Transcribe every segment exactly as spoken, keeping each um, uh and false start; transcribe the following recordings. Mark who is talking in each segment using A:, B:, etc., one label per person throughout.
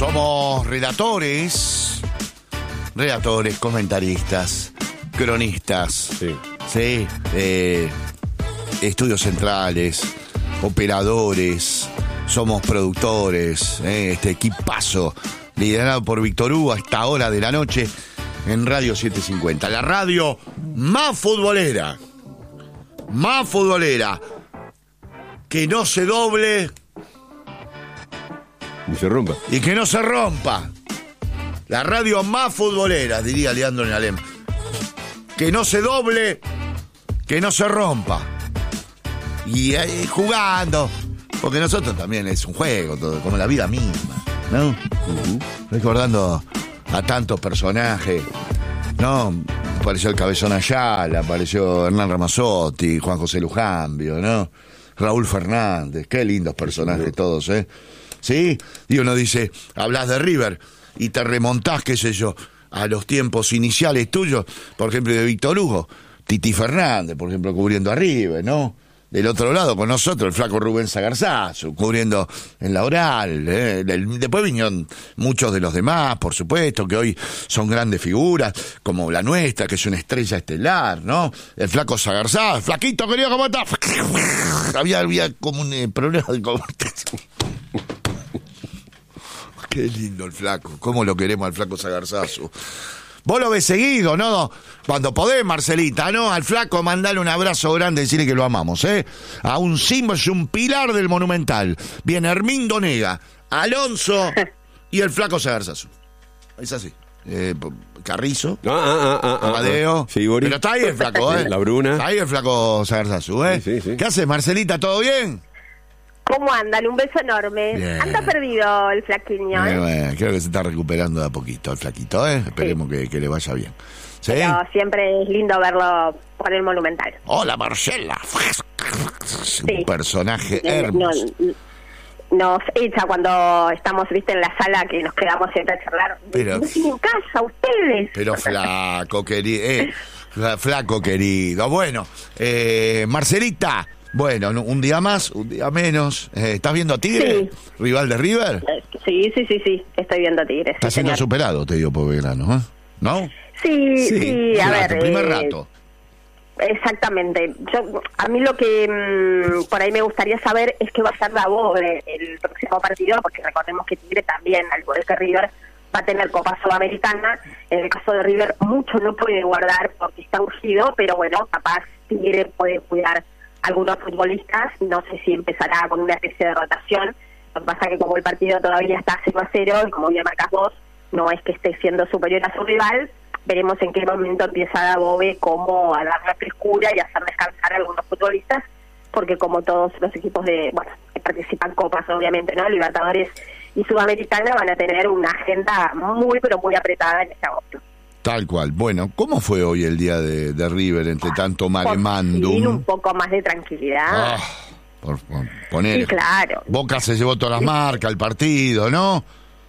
A: Somos relatores, relatores, comentaristas, cronistas,
B: Sí.
A: ¿sí? Eh, estudios centrales, operadores, somos productores, ¿eh? Este equipazo liderado por Víctor Hugo a esta hora de la noche en Radio setecientos cincuenta, la radio más futbolera, más futbolera, que no se doble
B: Ni se rompa.
A: y que no se rompa. La radio más futbolera, diría Leandro Nalem. Que no se doble, que no se rompa. Y eh, jugando, porque nosotros también es un juego, todo, como la vida misma, ¿no? Uh-huh. Recordando a tantos personajes, ¿no? Apareció el Cabezón Ayala, apareció Hernán Ramazzotti, Juan José Lujambio, ¿no? Raúl Fernández, qué lindos personajes uh-huh. todos, ¿eh? ¿Sí? Y uno dice, hablas de River y te remontás, qué sé yo, a los tiempos iniciales tuyos, por ejemplo, de Víctor Hugo, Titi Fernández, por ejemplo, cubriendo a River, ¿no? Del otro lado, con nosotros, el flaco Rubén Sagarzazo, cubriendo en la oral. ¿eh? Después vinieron muchos de los demás, por supuesto, que hoy son grandes figuras, como la nuestra, que es una estrella estelar, ¿no? El flaco Sagarzazo, flaquito, querido, ¿cómo estás? había, había como un eh, problema de comunicación. Qué lindo el flaco, cómo lo queremos al flaco Sagarzazo. Vos lo ves seguido, ¿no? Cuando podés, Marcelita, ¿no? Al flaco mandale un abrazo grande y decirle que lo amamos, ¿eh? A un símbolo, es un pilar del Monumental. Viene Hermindo Nega, Alonso y el flaco Sagarzazo. Es así. Eh, Carrizo,
B: ah, ah, ah, ah,
A: Amadeo.
B: Ah, sí, Boris.
A: Pero está ahí el flaco, ¿eh?
B: La Bruna.
A: Está ahí el flaco Sagarzazo, ¿eh?
B: Sí, sí, sí.
A: ¿Qué haces, Marcelita? ¿Todo bien?
C: ¿Cómo andan? Un beso enorme.
A: Bien.
C: Anda perdido el flaquiño, ¿eh?
A: Eh, bueno, creo que se está recuperando de a poquito el flaquito, ¿eh? Esperemos sí. que, que le vaya bien. ¿Sí?
C: Pero siempre es lindo verlo por el Monumental.
A: Hola, Marcela.
C: Sí.
A: Un personaje
C: Eh,
A: hermoso.
C: No, nos echa cuando estamos, viste, en la sala que nos quedamos siempre a charlar.
A: Pero,
C: no tienen casa, ustedes.
A: Pero flaco, querido. Eh, flaco, querido. Bueno, eh, Marcelita. Bueno, un día más, un día menos. Eh, ¿Estás viendo a Tigre?
C: Sí.
A: ¿Rival de River?
C: Sí, sí, sí, sí. Estoy viendo a Tigre.
A: Está
C: sí,
A: siendo
C: señor.
A: superado, te digo, por Belgrano, ¿eh? ¿No?
C: Sí, sí,
A: sí
C: a
A: rato,
C: ver.
A: primer
C: eh,
A: rato.
C: Exactamente. Yo, a mí lo que mmm, por ahí me gustaría saber es qué va a ser la voz el próximo partido, porque recordemos que Tigre también, al igual que River, va a tener Copa Sudamericana. En el caso de River, mucho no puede guardar porque está urgido, pero bueno, capaz Tigre puede cuidar algunos futbolistas. No sé si empezará con una especie de rotación. Lo que pasa es que como el partido todavía está cero a cero, y como bien marcas vos, no es que esté siendo superior a su rival, veremos en qué momento empieza Dabove como a dar la frescura y hacer descansar a algunos futbolistas, porque como todos los equipos de, bueno, que participan Copas, obviamente, ¿no? Libertadores y Sudamericana van a tener una agenda muy, pero muy apretada en este agosto.
A: Tal cual. Bueno, ¿cómo fue hoy el día de, de River entre tanto maremándum?
C: Un poco más de tranquilidad.
A: Ah, por, por poner.
C: Sí, claro.
A: Boca se llevó todas las marcas, el partido, ¿no?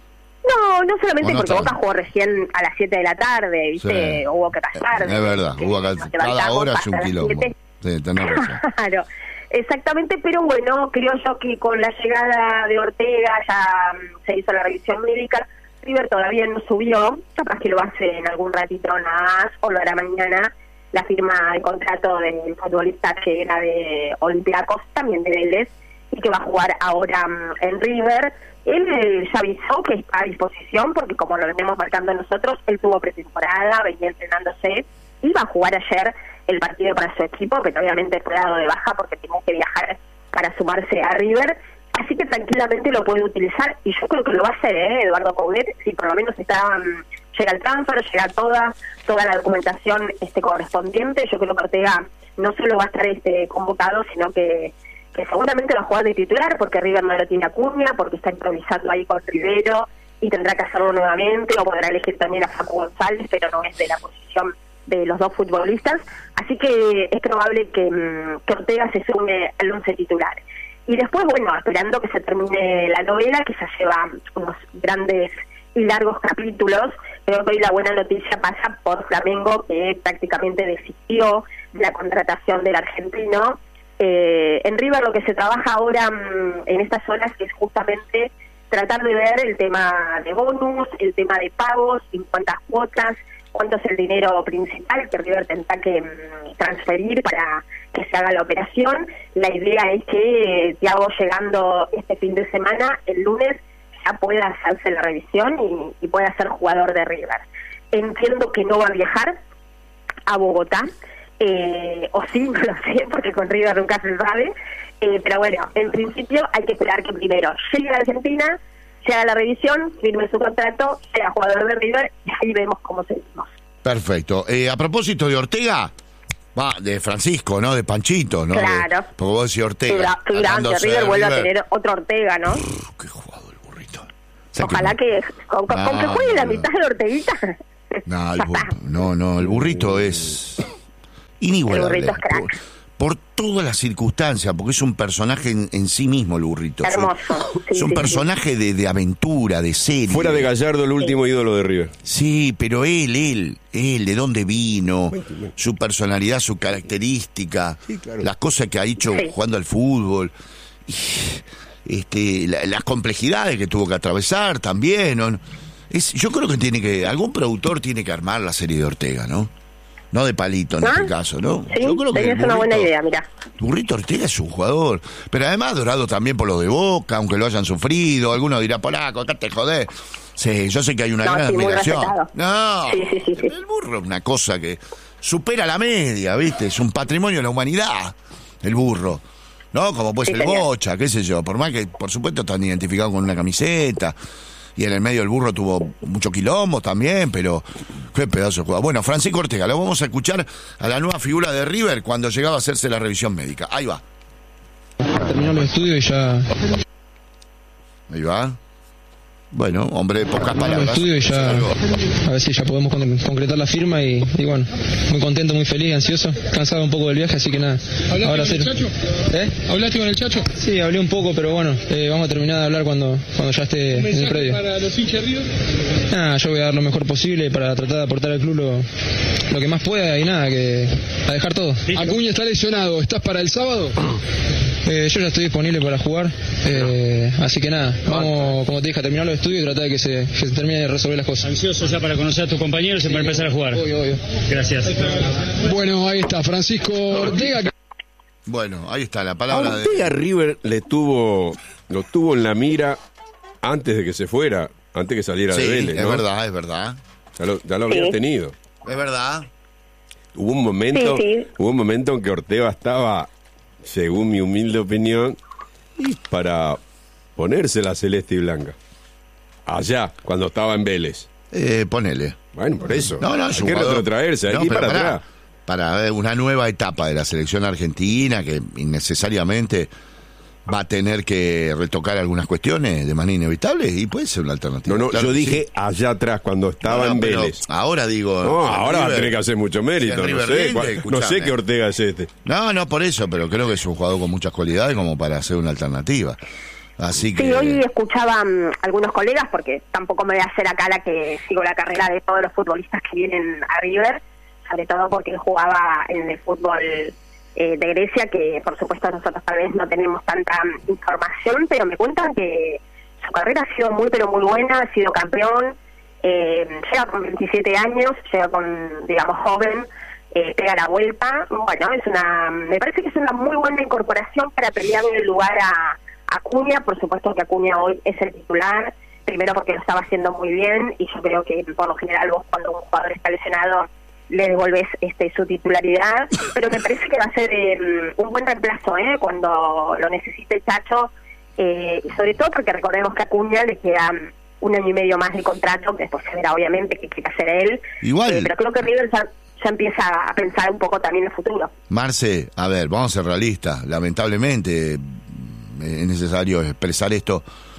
C: No, no solamente
A: no
C: porque
A: está...
C: Boca jugó recién a las siete de la tarde, ¿viste?
A: Sí.
C: Hubo que pasar.
A: Es verdad,
C: que
A: hubo que...
C: nos
A: cada hora es un
C: hasta las
A: quilombo.
C: siete.
A: Sí, tenés razón.
C: Claro, exactamente, pero bueno, creo yo que con la llegada de Ortega ya um, se hizo la revisión médica. River todavía no subió, capaz que lo hace en algún ratito nada más, o lo hará mañana, la firma de contrato del futbolista que era de Olympiacos, también de Vélez, y que va a jugar ahora um, en River. Él eh, ya avisó que está a disposición, porque como lo venimos marcando nosotros, él tuvo pretemporada, venía entrenándose, iba a jugar ayer el partido para su equipo, pero obviamente fue dado de baja porque tenía que viajar para sumarse a River, así que tranquilamente lo puede utilizar, y yo creo que lo va a hacer, ¿eh? Eduardo Coudet, si por lo menos está um, llega el transfer, llega toda toda la documentación este correspondiente. Yo creo que Ortega no solo va a estar este convocado, sino que que seguramente va a jugar de titular, porque River no lo tiene Acuña, porque está improvisando ahí con Rivero, y tendrá que hacerlo nuevamente, o podrá elegir también a Facu González, pero no es de la posición de los dos futbolistas, así que es probable que, que Ortega se sume al once titular. Y después, bueno, esperando que se termine la novela, que ya lleva unos grandes y largos capítulos, creo que hoy la buena noticia pasa por Flamengo, que prácticamente desistió de la contratación del argentino. Eh, en River lo que se trabaja ahora mmm, en estas zonas es justamente tratar de ver el tema de bonus, el tema de pagos, en cuántas cuotas, cuánto es el dinero principal que River tendrá que mm, transferir para que se haga la operación. La idea es que eh, Thiago, llegando este fin de semana, el lunes, ya pueda hacerse la revisión y, y pueda ser jugador de River. Entiendo que no va a viajar a Bogotá, eh, o sí, no lo sé, porque con River nunca se sabe, eh, pero bueno, en principio hay que esperar que primero llegue a Argentina, se haga la revisión, firme su contrato, sea jugador de River y ahí vemos cómo seguimos.
A: Perfecto. Eh, a propósito de Ortega, va, de Francisco, ¿no? De Panchito, ¿no?
C: Claro.
A: De, porque vos decís Ortega.
C: Qué grande, River vuelve a tener otro Ortega, ¿no?
A: Uf, qué jugador el burrito.
C: Ojalá que, que con,
A: no,
C: con que juegue
A: no,
C: la
A: no.
C: mitad de Orteguita.
A: No, el burro, no, no, el burrito es inigualable.
C: El burrito es crack.
A: Por, por todas las circunstancias, porque es un personaje en, en sí mismo el burrito.
C: Hermoso.
A: Es
C: Sí,
A: un
C: sí,
A: personaje
C: sí.
A: De, de aventura, de serie.
B: Fuera de Gallardo, el último ídolo de River.
A: Sí, pero él, él, él, de dónde vino, su personalidad, su característica,
B: Sí, claro.
A: las cosas que ha hecho
C: Sí.
A: jugando al fútbol, y, este, la- las complejidades que tuvo que atravesar también. ¿no? Es, yo creo que tiene que, algún productor tiene que armar la serie de Ortega, ¿no? No de Palito en
C: ¿Ah?
A: este caso, ¿no?
C: Sí,
A: yo creo que
C: tenías
A: el
C: una buena
A: burrito-
C: idea, mirá.
A: Burrito Ortega es un jugador, pero además adorado también por los de Boca, aunque lo hayan sufrido. Algunos dirán, polaco, acá te jodés. Sí, yo sé que hay una
C: No,
A: gran
C: sí, muy
A: admiración.
C: respetado.
A: No,
C: Sí, sí, sí, sí.
A: el burro es una cosa que supera la media, ¿viste? Es un patrimonio de la humanidad, el burro. ¿No? Como puede
C: Sí,
A: ser el
C: señor.
A: Bocha, qué sé yo. Por más que, por supuesto, están identificados con una camiseta. Y en el medio el burro tuvo mucho quilombo también, pero qué pedazo de jugador. Bueno, Francisco Ortega, lo vamos a escuchar a la nueva figura de River cuando llegaba a hacerse la revisión médica. Ahí va.
D: Terminó los estudios y ya.
A: Ahí va. Bueno, hombre de pocas
D: Terminó los
A: palabras.
D: estudios y ya.
A: Algo.
D: A ver si ya podemos con- concretar la firma y, y bueno, muy contento, muy feliz, ansioso. Cansado un poco del viaje, así que nada.
E: ¿Hablaste
D: Ahora
E: con el
D: sí.
E: Chacho?
D: ¿Eh?
E: ¿Hablaste con el Chacho?
D: Sí, hablé un poco, pero bueno, eh, vamos a terminar de hablar cuando, cuando ya esté
E: ¿Un
D: en el
E: mensaje
D: predio.
E: para los hinchas de River?
D: Nada, yo voy a dar lo mejor posible para tratar de aportar al club lo, lo que más pueda y nada, que a dejar todo.
E: Acuña está lesionado, ¿estás para el sábado?
D: Eh, yo ya estoy disponible para jugar, eh, así que nada, vamos, como te dije, a terminar los estudios y tratar de que se, que se termine de resolver las cosas.
F: Ansioso ya para conocer a tus compañeros y para empezar a jugar.
D: Obvio, obvio.
F: Gracias.
E: Bueno, ahí está, Francisco Ortega. que-
A: Bueno, ahí está la
B: A
A: palabra de...
B: Ortega River le tuvo, lo tuvo en la mira antes de que se fuera, antes que saliera
A: Sí,
B: de Vélez,
A: es
B: ¿no?
A: verdad, es verdad.
B: Ya lo, ya lo
C: Sí.
B: había tenido.
A: Es verdad.
B: Hubo un momento,
C: Sí, sí.
B: hubo un momento en que Ortega estaba, según mi humilde opinión, y para ponerse la celeste y blanca. Allá, cuando estaba en Vélez.
A: Eh, ponele.
B: Bueno, por eso.
A: No, no,
B: hay
A: es un
B: que
A: jugador-
B: retrotraerse, hay
A: No,
B: que ir
A: pero
B: para
A: pará,
B: atrás.
A: para una nueva etapa de la selección argentina que innecesariamente va a tener que retocar algunas cuestiones de manera inevitable y puede ser una alternativa.
B: No, no,
A: Claro
B: yo
A: que
B: dije
A: sí.
B: allá atrás, cuando estaba
A: No, no,
B: en
A: pero
B: Vélez.
A: ahora digo.
B: No,
A: en
B: ahora va a
A: River-
B: tener que hacer mucho
A: si
B: mérito.
A: en
B: No
A: River
B: sé,
A: rinde,
B: cuál- no
A: escuchame.
B: sé qué Ortega es este.
A: No, no por eso, pero creo que es un jugador con muchas cualidades como para hacer una alternativa. Así que.
C: Sí, hoy escuchaba mm, algunos colegas, porque tampoco me voy a hacer acá la que sigo la carrera de todos los futbolistas que vienen a River, sobre todo porque él jugaba en el fútbol eh, de Grecia, que por supuesto nosotros tal vez no tenemos tanta mm, información, pero me cuentan que su carrera ha sido muy pero muy buena, ha sido campeón, eh, llega con veintisiete años, llega con, digamos, joven, eh, pega la vuelta. Bueno, es una, me parece que es una muy buena incorporación para pelear en el lugar a Acuña. Por supuesto que Acuña hoy es el titular, primero porque lo estaba haciendo muy bien, y yo creo que por lo general vos cuando un jugador está lesionado le devolves este, su titularidad, pero me parece que va a ser eh, un buen reemplazo eh, cuando lo necesite el Chacho, eh, y sobre todo porque recordemos que a Acuña le queda un año y medio más de contrato, que después se verá obviamente qué quiere hacer él.
A: Igual.
C: Eh, pero creo que River ya, ya empieza a pensar un poco también en el futuro.
A: Marce, a ver, vamos a ser realistas. Lamentablemente es necesario expresar esto.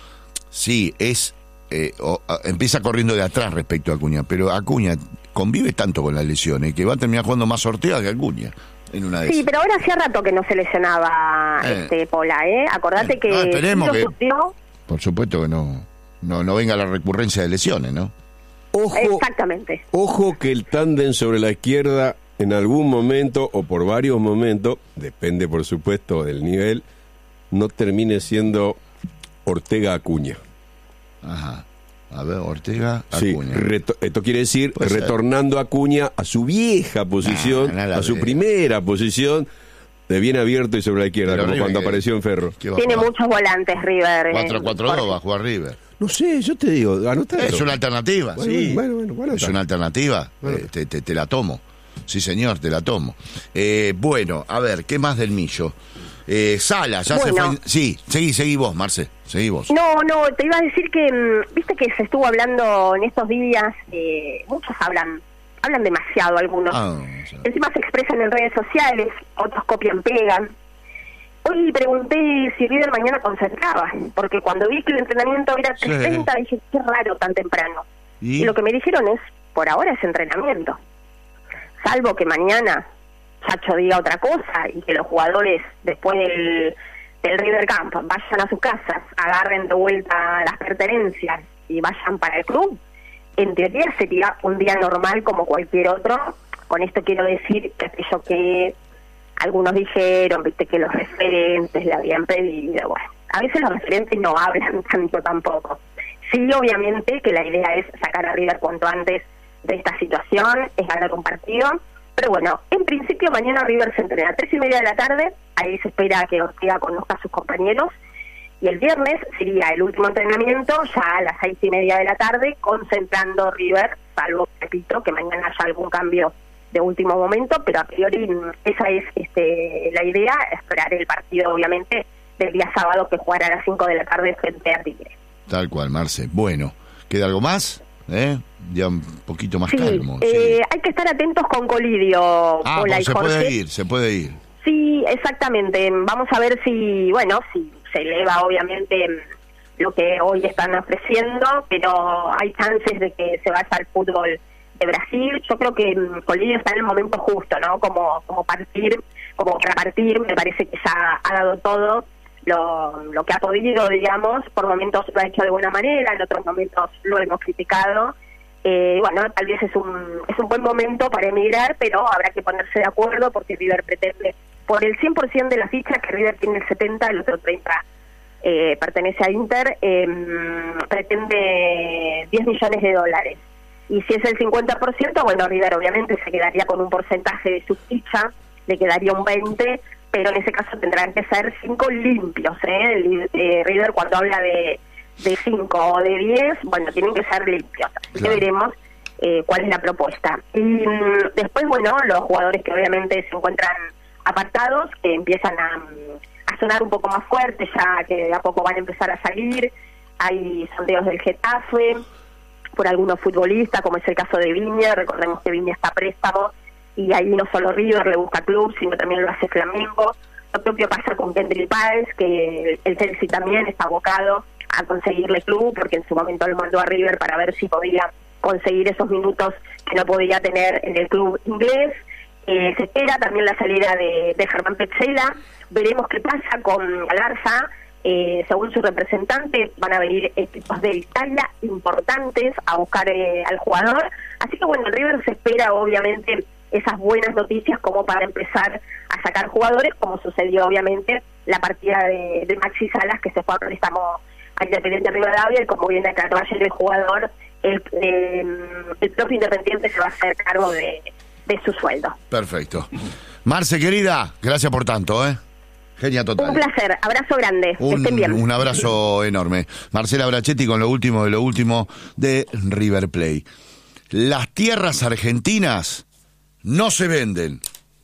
A: Sí, es eh, o, a, empieza corriendo de atrás respecto a Acuña, pero Acuña convive tanto con las lesiones que va a terminar jugando más Ortega que Acuña en una de
C: Sí,
A: esas.
C: pero ahora hacía rato que no se lesionaba
A: Eh.
C: este Pola, ¿eh? Acordate
A: Eh,
C: que
A: no, esperemos
C: sí lo
A: que-
C: sufrió.
A: Por supuesto que no, no, no venga la recurrencia de lesiones, ¿no?
B: Ojo,
C: Exactamente.
B: ojo que el tándem sobre la izquierda en algún momento o por varios momentos, depende por supuesto del nivel, no termine siendo Ortega Acuña.
A: Ajá. A ver, Ortega,
B: Sí,
A: Acuña.
B: reto- esto quiere decir
A: Puede ser.
B: retornando a Acuña a su vieja posición,
A: Nah, no la
B: a su
A: veo.
B: primera posición de bien abierto y sobre la izquierda,
A: Pero
B: como
A: River,
B: cuando
A: ¿qué-
B: apareció en Ferro.
A: qué va a
C: Tiene
A: jugar?
C: muchos volantes River. eh,
A: cuatro cuatro dos
C: Jorge.
A: va a jugar River.
B: No sé, yo te digo, anotalo.
A: Es una alternativa,
B: Bueno,
A: sí.
B: bueno, bueno, bueno,
A: es
B: está.
A: una alternativa.
B: Bueno.
A: Eh, te, te- te la tomo. Sí, señor, te la tomo. Eh, bueno, a ver, ¿qué más del Millo? Eh, Sala, ya se
C: Bueno.
A: fue. Sí, seguí, seguí vos, Marce. Seguí vos.
C: No, no, te iba a decir que, mm, viste que se estuvo hablando en estos días, eh, muchos hablan, hablan demasiado algunos.
A: Ah, sí.
C: Encima se expresan en redes sociales, otros copian, pegan. Hoy pregunté si River mañana concentraba, porque cuando vi que el entrenamiento era
A: Sí.
C: tres treinta dije, qué raro tan temprano.
A: ¿Y?
C: Y lo que me dijeron es, por ahora es entrenamiento. Salvo que mañana Chacho diga otra cosa y que los jugadores después del, del River Camp vayan a sus casas, agarren de vuelta las pertenencias y vayan para el club, en teoría sería un día normal como cualquier otro. Con esto quiero decir que aquello que algunos dijeron, viste, que los referentes le habían pedido, bueno, a veces los referentes no hablan tanto tampoco. Sí, obviamente que la idea es sacar a River cuanto antes de esta situación, es ganar un partido, pero bueno, en principio mañana River se entrena a tres y media de la tarde, ahí se espera que Ortega conozca a sus compañeros, y el viernes sería el último entrenamiento, ya a las seis y media de la tarde, concentrando River, salvo, repito, que mañana haya algún cambio de último momento, pero a priori esa es este, la idea, esperar el partido obviamente del día sábado que jugará a las cinco de la tarde frente a Tigre.
A: Tal cual, Marce. Bueno, ¿queda algo más? ¿Eh? Ya un poquito más
C: Sí,
A: calmo. sí.
C: eh, hay que estar atentos con Colidio,
A: Ah,
C: Pola
A: pues
C: y
A: se
C: Jorge.
A: puede ir, se puede ir.
C: Sí, exactamente. Vamos a ver si, bueno, si se eleva obviamente lo que hoy están ofreciendo, pero hay chances de que se vaya al fútbol de Brasil. Yo creo que mm, Colidio está en el momento justo, ¿no? Como como partir, como para partir, me parece que ya ha dado todo lo, lo que ha podido, digamos. Por momentos lo ha hecho de buena manera, en otros momentos lo hemos criticado. Eh, bueno, tal vez es un es un buen momento para emigrar, pero habrá que ponerse de acuerdo porque River pretende, por el cien por ciento de la ficha, que River tiene el setenta, el otro treinta eh, pertenece a Inter, eh, pretende diez millones de dólares. Y si es el cincuenta por ciento, bueno, River obviamente se quedaría con un porcentaje de su ficha, le quedaría un veinte, pero en ese caso tendrán que ser cinco limpios, ¿eh? El, eh, River cuando habla de de cinco o de diez, bueno, tienen que ser limpios. Así
A: Claro.
C: que veremos eh, cuál es la propuesta. Y mm, después, bueno, los jugadores que obviamente se encuentran apartados, que empiezan a, a sonar un poco más fuertes, ya que de a poco van a empezar a salir. Hay sondeos del Getafe por algunos futbolistas, como es el caso de Viña. Recordemos que Viña está a préstamo y ahí no solo River le busca club, sino también lo hace Flamengo. Lo propio pasa con Kendrick Páez, que el Chelsea también está abocado a conseguirle club, porque en su momento lo mandó a River para ver si podía conseguir esos minutos que no podía tener en el club inglés. Eh, se espera también la salida de, de Germán Petzela. Veremos qué pasa con Galarza. Eh, según su representante, van a venir equipos de Italia importantes a buscar eh, al jugador. Así que bueno, el River se espera obviamente esas buenas noticias como para empezar a sacar jugadores, como sucedió obviamente la partida de, de Maxi Salas, que se fue a préstamo a Independiente Rivadavia, y como bien aclaró ayer el jugador, el, eh, el propio Independiente se va a hacer cargo de, de su sueldo.
A: Perfecto. Marce, querida, gracias por tanto, ¿eh? Genia total.
C: Un placer, abrazo grande, que
A: Un,
C: estén bien.
A: un abrazo enorme. Marcela Brachetti con lo último de lo último de River Plate. Las tierras argentinas no se venden.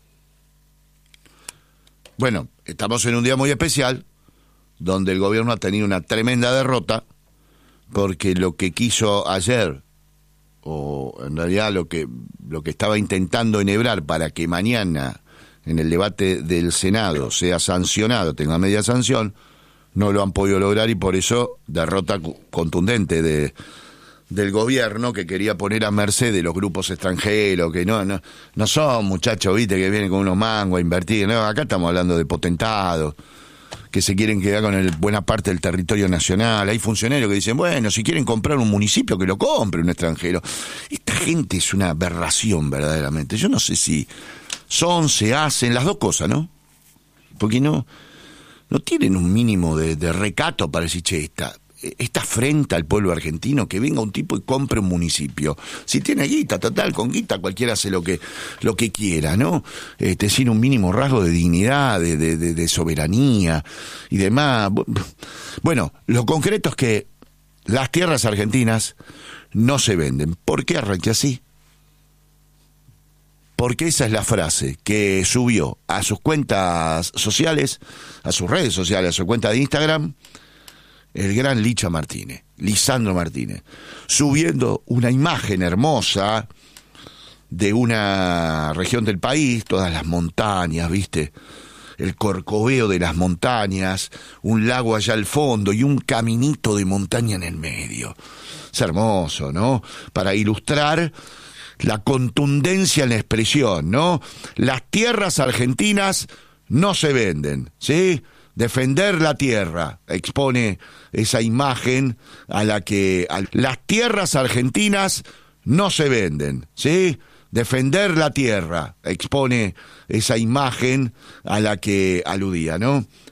A: Bueno, estamos en un día muy especial, donde el gobierno ha tenido una tremenda derrota, porque lo que quiso ayer, o en realidad lo que, lo que estaba intentando enhebrar para que mañana en el debate del Senado sea sancionado, tenga media sanción, no lo han podido lograr, y por eso derrota contundente de del gobierno, que quería poner a merced de los grupos extranjeros, que no no no son muchachos, viste, que vienen con unos mangos a invertir. No, acá estamos hablando de potentados que se quieren quedar con el, buena parte del territorio nacional. Hay funcionarios que dicen, bueno, si quieren comprar un municipio, que lo compre un extranjero. Esta gente es una aberración, verdaderamente. Yo no sé si son, se hacen, las dos cosas, ¿no? Porque no no tienen un mínimo de, de recato para decir, che, esta, esta afrenta al pueblo argentino, que venga un tipo y compre un municipio. Si tiene guita, total, con guita cualquiera hace lo que lo que quiera, ¿no? Este, sin un mínimo rasgo de dignidad, de, de, de, de soberanía y demás. Bueno, lo concreto es que las tierras argentinas no se venden. ¿Por qué arranqué así? Porque esa es la frase que subió a sus cuentas sociales, a sus redes sociales, a su cuenta de Instagram, el gran Licha Martínez, Lisandro Martínez, subiendo una imagen hermosa de una región del país, todas las montañas, ¿viste? El corcoveo de las montañas, un lago allá al fondo y un caminito de montaña en el medio. Es hermoso, ¿no? Para ilustrar la contundencia en la expresión, ¿no? Las tierras argentinas no se venden, ¿sí? Defender la tierra, expone esa imagen a la que... A, las tierras argentinas no se venden, ¿sí? Defender la tierra, expone esa imagen a la que aludía, ¿no?